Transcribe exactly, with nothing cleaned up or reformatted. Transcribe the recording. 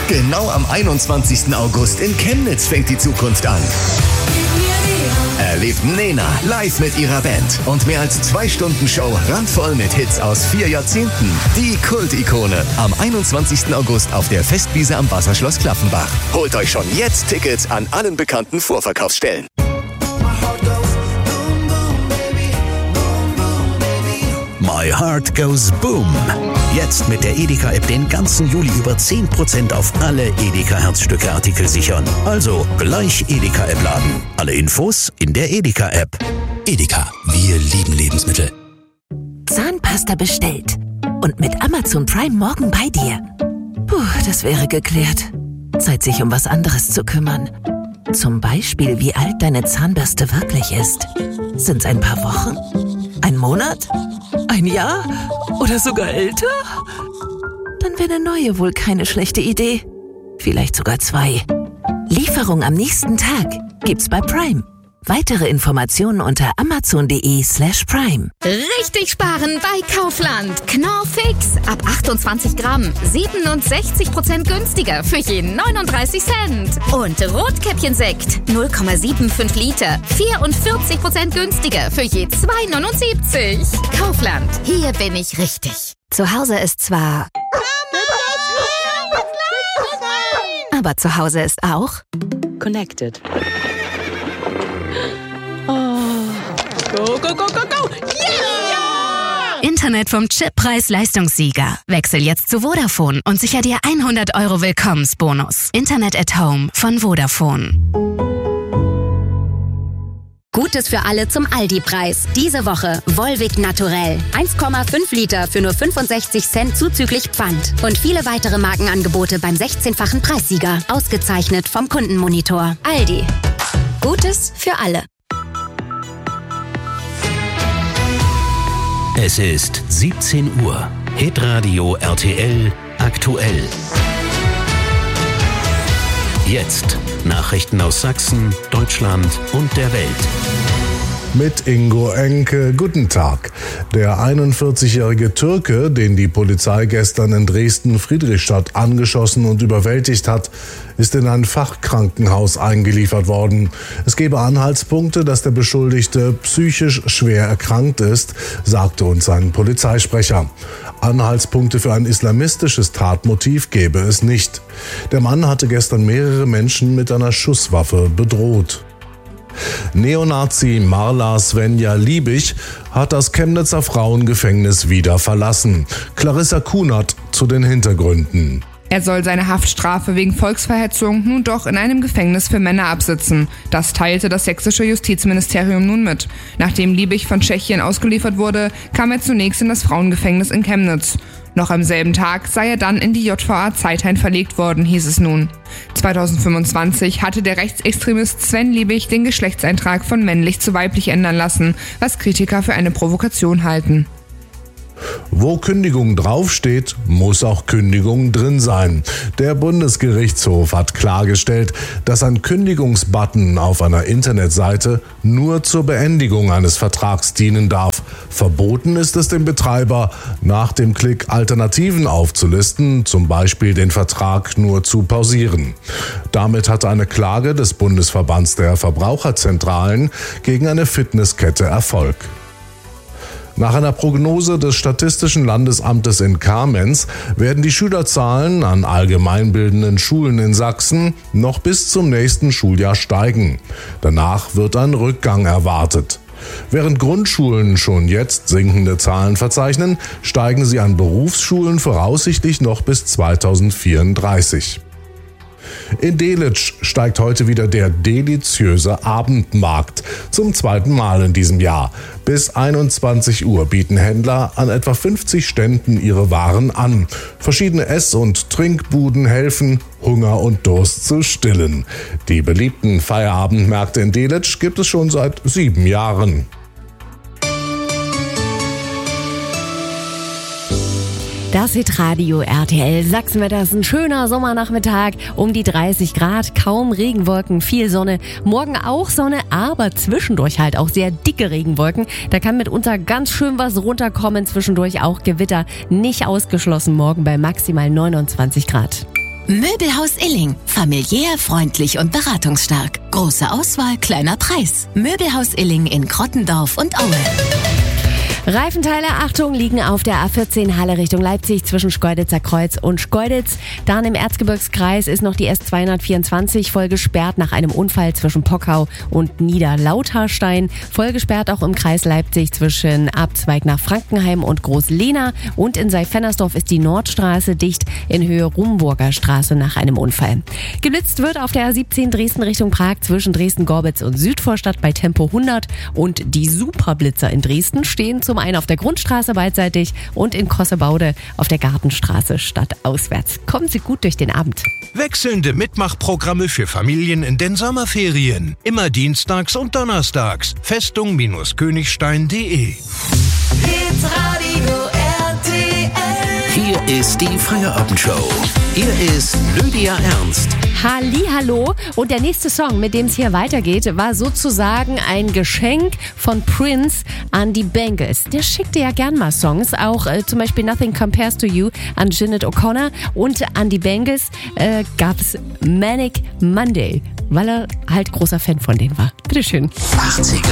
Genau am einundzwanzigsten August in Chemnitz fängt die Zukunft an. Erlebt Nena live mit ihrer Band und mehr als zwei Stunden Show randvoll mit Hits aus vier Jahrzehnten. Die Kult-Ikone am einundzwanzigsten August auf der Festwiese am Wasserschloss Klaffenbach. Holt euch schon jetzt Tickets an allen bekannten Vorverkaufsstellen. My Heart Goes Boom. Jetzt mit der Edeka-App den ganzen Juli über zehn Prozent auf alle Edeka-Herzstücke-Artikel sichern. Also gleich Edeka-App laden. Alle Infos in der Edeka-App. Edeka, wir lieben Lebensmittel. Zahnpasta bestellt. Und mit Amazon Prime morgen bei dir. Puh, das wäre geklärt. Zeit, sich um was anderes zu kümmern. Zum Beispiel, wie alt deine Zahnbürste wirklich ist. Sind's ein paar Wochen? Ein Monat? Ein Jahr? Oder sogar älter? Dann wäre eine neue wohl keine schlechte Idee. Vielleicht sogar zwei. Lieferung am nächsten Tag gibt's bei Prime. Weitere Informationen unter amazon.de slash prime. Richtig sparen bei Kaufland. Knorr Fix. Ab achtundzwanzig Gramm. siebenundsechzig Prozent günstiger für jeden neununddreißig Cent. Und Rotkäppchensekt. null Komma fünfundsiebzig Liter. vierundvierzig Prozent günstiger für je zwei neunundsiebzig. Kaufland. Hier bin ich richtig. Zu Hause ist zwar... aber zu Hause ist auch... Connected. Go, go, go, go, go! Yeah! Internet vom Chip Preis-Leistungssieger. Wechsel jetzt zu Vodafone und sicher dir hundert Euro Willkommensbonus. Internet at Home von Vodafone. Gutes für alle zum Aldi-Preis. Diese Woche Volvic Naturell. eins Komma fünf Liter für nur fünfundsechzig Cent zuzüglich Pfand. Und viele weitere Markenangebote beim sechzehnfachen Preissieger. Ausgezeichnet vom Kundenmonitor. Aldi. Gutes für alle. Es ist siebzehn Uhr. Hitradio R T L aktuell. Jetzt Nachrichten aus Sachsen, Deutschland und der Welt. Mit Ingo Enke, guten Tag. Der einundvierzigjährige Türke, den die Polizei gestern in Dresden-Friedrichstadt angeschossen und überwältigt hat, ist in ein Fachkrankenhaus eingeliefert worden. Es gebe Anhaltspunkte, dass der Beschuldigte psychisch schwer erkrankt ist, sagte uns ein Polizeisprecher. Anhaltspunkte für ein islamistisches Tatmotiv gäbe es nicht. Der Mann hatte gestern mehrere Menschen mit einer Schusswaffe bedroht. Neonazi Marla Svenja Liebig hat das Chemnitzer Frauengefängnis wieder verlassen. Clarissa Kunert zu den Hintergründen. Er soll seine Haftstrafe wegen Volksverhetzung nun doch in einem Gefängnis für Männer absitzen. Das teilte das sächsische Justizministerium nun mit. Nachdem Liebig von Tschechien ausgeliefert wurde, kam er zunächst in das Frauengefängnis in Chemnitz. Noch am selben Tag sei er dann in die J V A Zeithain verlegt worden, hieß es nun. zweitausendfünfundzwanzig hatte der Rechtsextremist Sven Liebig den Geschlechtseintrag von männlich zu weiblich ändern lassen, was Kritiker für eine Provokation halten. Wo Kündigung draufsteht, muss auch Kündigung drin sein. Der Bundesgerichtshof hat klargestellt, dass ein Kündigungsbutton auf einer Internetseite nur zur Beendigung eines Vertrags dienen darf. Verboten ist es dem Betreiber, nach dem Klick Alternativen aufzulisten, zum Beispiel den Vertrag nur zu pausieren. Damit hatte eine Klage des Bundesverbands der Verbraucherzentralen gegen eine Fitnesskette Erfolg. Nach einer Prognose des Statistischen Landesamtes in Kamenz werden die Schülerzahlen an allgemeinbildenden Schulen in Sachsen noch bis zum nächsten Schuljahr steigen. Danach wird ein Rückgang erwartet. Während Grundschulen schon jetzt sinkende Zahlen verzeichnen, steigen sie an Berufsschulen voraussichtlich noch bis zweitausendvierunddreißig. In Delitzsch steigt heute wieder der deliziöse Abendmarkt. Zum zweiten Mal in diesem Jahr. Bis einundzwanzig Uhr bieten Händler an etwa fünfzig Ständen ihre Waren an. Verschiedene Ess- und Trinkbuden helfen, Hunger und Durst zu stillen. Die beliebten Feierabendmärkte in Delitzsch gibt es schon seit sieben Jahren. Das Hitradio R T L Sachsenwetter ist ein schöner Sommernachmittag, um die dreißig Grad, kaum Regenwolken, viel Sonne. Morgen auch Sonne, aber zwischendurch halt auch sehr dicke Regenwolken. Da kann mitunter ganz schön was runterkommen, zwischendurch auch Gewitter. Nicht ausgeschlossen morgen bei maximal neunundzwanzig Grad. Möbelhaus Illing. Familiär, freundlich und beratungsstark. Große Auswahl, kleiner Preis. Möbelhaus Illing in Krottendorf und Aue. Reifenteile, Achtung, liegen auf der A vierzehn Halle Richtung Leipzig zwischen Schkeuditzer Kreuz und Schkeuditz. Dann im Erzgebirgskreis ist noch die S zweihundertvierundzwanzig voll gesperrt nach einem Unfall zwischen Pockau und Niederlauterstein. Voll gesperrt auch im Kreis Leipzig zwischen Abzweig nach Frankenheim und Großlehna. Und in Seifennersdorf ist die Nordstraße dicht in Höhe Rumburger Straße nach einem Unfall. Geblitzt wird auf der A siebzehn Dresden Richtung Prag zwischen Dresden-Gorbitz und Südvorstadt bei Tempo hundert. Und die Superblitzer in Dresden stehen zum einen auf der Grundstraße beidseitig und in Kossebaude auf der Gartenstraße stadtauswärts. Kommen Sie gut durch den Abend. Wechselnde Mitmachprogramme für Familien in den Sommerferien. Immer dienstags und donnerstags. Festung-Königstein punkt de. Hier ist die Feierabendshow. Hier ist Lydia Ernst. Hallihallo. Und der nächste Song, mit dem es hier weitergeht, war sozusagen ein Geschenk von Prince an die Bangles. Der schickte ja gern mal Songs, auch äh, zum Beispiel Nothing Compares to You an Sinead O'Connor. Und an die Bangles äh, gab es Manic Monday, weil er halt großer Fan von denen war. Bitteschön. achtziger